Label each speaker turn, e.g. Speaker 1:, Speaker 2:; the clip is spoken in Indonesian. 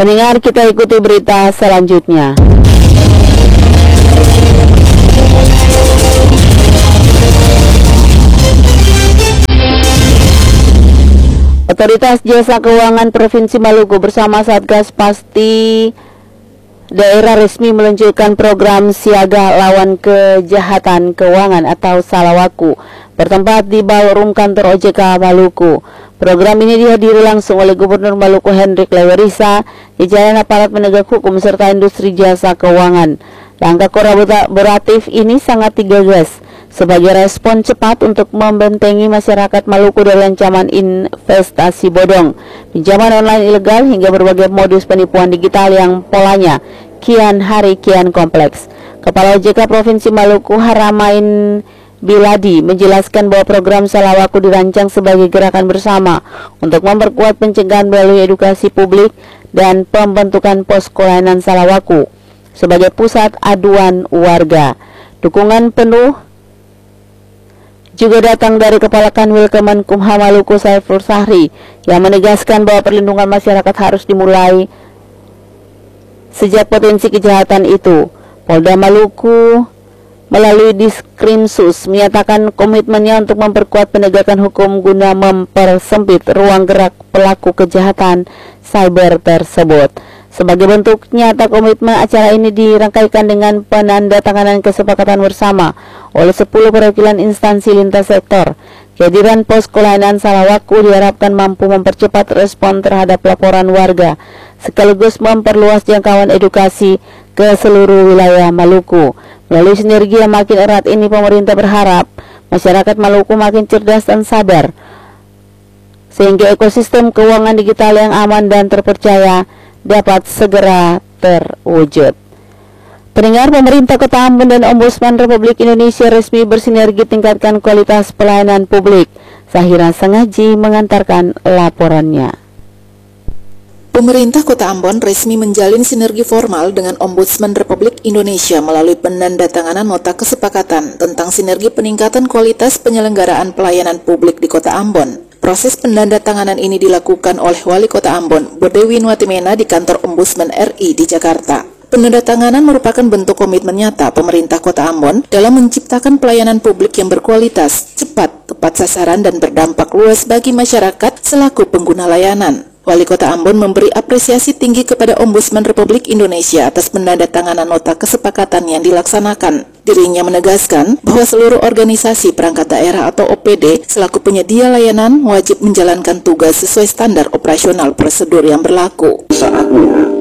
Speaker 1: Pendengar, kita ikuti berita selanjutnya. Otoritas Jasa Keuangan Provinsi Maluku bersama Satgas Pasti Daerah resmi meluncurkan program siaga lawan kejahatan keuangan atau Salawaku bertempat di ballroom kantor OJK Maluku. Program ini dihadiri langsung oleh Gubernur Maluku Hendrik Lewerisa, jajaran aparat penegak hukum serta industri jasa keuangan. Langkah kolaboratif ini sangat digagas sebagai respon cepat untuk membentengi masyarakat Maluku dari ancaman investasi bodong, pinjaman online ilegal hingga berbagai modus penipuan digital yang polanya kian hari kian kompleks. Kepala OJK Provinsi Maluku Haramain Biladi menjelaskan bahwa program Salawaku dirancang sebagai gerakan bersama untuk memperkuat pencegahan melalui edukasi publik dan pembentukan posko layanan Salawaku sebagai pusat aduan warga. Dukungan penuh juga datang dari Kepala Kanwil Kemenkumham Maluku Saiful Sahri yang menegaskan bahwa perlindungan masyarakat harus dimulai sejak potensi kejahatan itu. Polda Maluku melalui Diskrimsus menyatakan komitmennya untuk memperkuat penegakan hukum guna mempersempit ruang gerak pelaku kejahatan cyber tersebut. Sebagai bentuk nyata komitmen, acara ini dirangkaikan dengan penandatanganan kesepakatan bersama oleh 10 perwakilan instansi lintas sektor. Kehadiran posko layanan Salawaku diharapkan mampu mempercepat respon terhadap laporan warga, sekaligus memperluas jangkauan edukasi ke seluruh wilayah Maluku. Melalui sinergi yang makin erat ini, pemerintah berharap masyarakat Maluku makin cerdas dan sadar, sehingga ekosistem keuangan digital yang aman dan terpercaya dapat segera terwujud. Pendengar, pemerintah Kota Ambon dan Ombudsman Republik Indonesia resmi bersinergi tingkatkan kualitas pelayanan publik. Zahira Sengaji mengantarkan laporannya.
Speaker 2: Pemerintah Kota Ambon resmi menjalin sinergi formal dengan Ombudsman Republik Indonesia melalui penandatanganan nota kesepakatan tentang sinergi peningkatan kualitas penyelenggaraan pelayanan publik di Kota Ambon. Proses penandatanganan ini dilakukan oleh Wali Kota Ambon, Bodewi Nuatimena di kantor Ombudsman RI di Jakarta. Penandatanganan merupakan bentuk komitmen nyata pemerintah Kota Ambon dalam menciptakan pelayanan publik yang berkualitas, cepat, tepat sasaran, dan berdampak luas bagi masyarakat selaku pengguna layanan. Wali Kota Ambon memberi apresiasi tinggi kepada Ombudsman Republik Indonesia atas penandatanganan nota kesepakatan yang dilaksanakan. Dirinya menegaskan bahwa seluruh organisasi perangkat daerah atau OPD selaku penyedia layanan wajib menjalankan tugas sesuai standar operasional prosedur yang berlaku.
Speaker 3: Saatnya